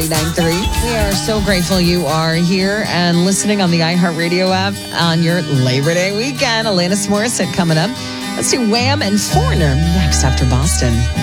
99.3. We are so grateful you are here and listening on the iHeartRadio app on your Labor Day weekend. Alanis Morissette coming up. Let's do Wham and Foreigner next after Boston.